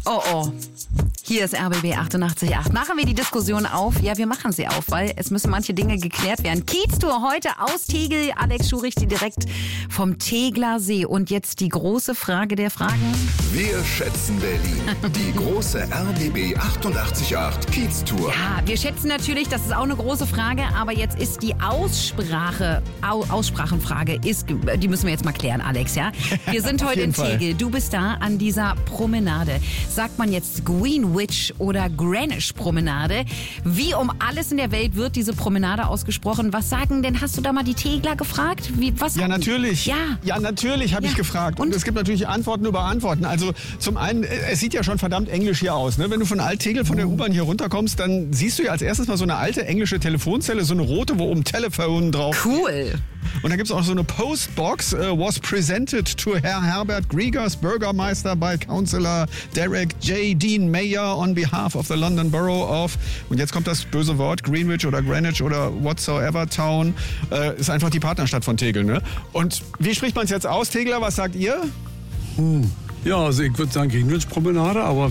Oh. Hier ist RBB 88.8. Machen wir die Diskussion auf? Ja, wir machen sie auf, weil es müssen manche Dinge geklärt werden. Kieztour heute aus Tegel. Alex Schurich, die direkt vom Tegler See. Und jetzt die große Frage der Fragen. Wir schätzen Berlin. Die große RBB 88.8 Kieztour. Ja, wir schätzen natürlich, das ist auch eine große Frage, aber jetzt ist die Aussprachenfrage, die müssen wir jetzt mal klären, Alex, ja? Wir sind heute in Tegel. Du bist da an dieser Promenade. Sagt man jetzt Greenwich oder Greenwich Promenade? Wie um alles in der Welt wird diese Promenade ausgesprochen? Was sagen denn, hast du da mal die Tegler gefragt? Ja, natürlich. Ja, natürlich habe ich gefragt. Und es gibt natürlich Antworten über Antworten. Also zum einen, es sieht ja schon verdammt englisch hier aus. Ne? Wenn du von Alt-Tegel von der U-Bahn hier runterkommst, dann siehst du ja als erstes mal so eine alte englische Telefonzelle, so eine rote, wo oben Telefon drauf. Cool. Und da gibt es auch so eine Postbox, was presented to Herr Herbert Griegers, Bürgermeister by Councillor Derek J. Dean Mayor on behalf of the London Borough of, und jetzt kommt das böse Wort, Greenwich oder Greenwich oder whatsoever Town, ist einfach die Partnerstadt von Tegel. Ne? Und wie spricht man es jetzt aus, Tegler? Was sagt ihr? Ja, also ich würde sagen Greenwich-Promenade, aber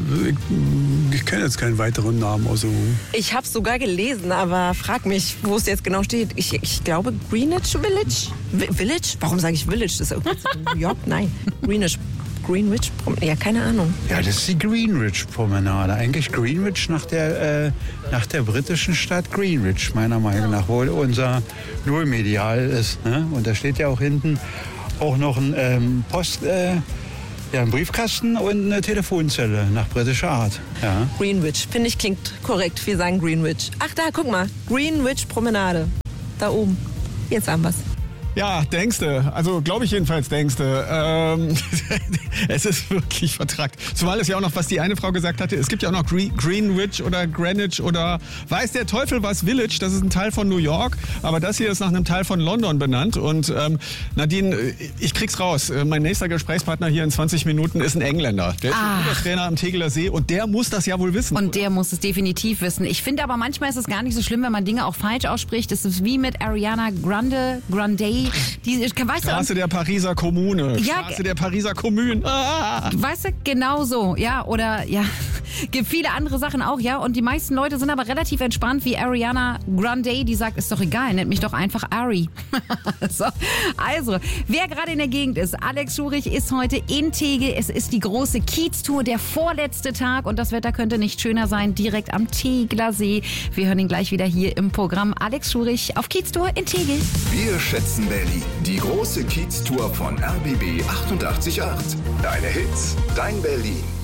ich kenne jetzt keinen weiteren Namen. Also. Ich habe es sogar gelesen, aber frag mich, wo es jetzt genau steht. Ich glaube Greenwich Village? Village? Warum sage ich Village? Das ist irgendwas in New York? Nein, Greenwich Promenade? Ja, keine Ahnung. Ja, das ist die Greenwich-Promenade. Eigentlich Greenwich nach der britischen Stadt Greenwich, meiner Meinung nach, wo unser Nullmedial ist. Ne? Und da steht ja auch hinten auch noch ein ein Briefkasten und eine Telefonzelle nach britischer Art. Ja. Greenwich, finde ich, klingt korrekt. Wir sagen Greenwich. Ach, da, guck mal. Greenwich Promenade. Da oben. Jetzt haben wir's. Ja, denkste. Also glaube ich jedenfalls, denkste. Es ist wirklich vertrackt. Zumal es ja auch noch, was die eine Frau gesagt hatte, es gibt ja auch noch Greenwich oder Greenwich oder weiß der Teufel was Village. Das ist ein Teil von New York, aber das hier ist nach einem Teil von London benannt. Und Nadine, ich krieg's raus. Mein nächster Gesprächspartner hier in 20 Minuten ist ein Engländer. Der ist Trainer am Tegeler See und der muss das ja wohl wissen. Und der muss es definitiv wissen. Ich finde aber manchmal ist es gar nicht so schlimm, wenn man Dinge auch falsch ausspricht. Es ist wie mit Ariana Grande. Straße der Pariser Kommune. Straße der Pariser Kommune. Weißt du, genau so. Ja, oder ja, gibt viele andere Sachen auch, ja. Und die meisten Leute sind aber relativ entspannt, wie Ariana Grande, die sagt, ist doch egal, nennt mich doch einfach Ari. So. Also, wer gerade in der Gegend ist, Alex Schurich ist heute in Tegel. Es ist die große Kieztour, der vorletzte Tag und das Wetter könnte nicht schöner sein, direkt am Tegler See. Wir hören ihn gleich wieder hier im Programm. Alex Schurich auf Kieztour in Tegel. Wir schätzen Berlin. Die große Kieztour von RBB 88.8. Deine Hits, dein Berlin.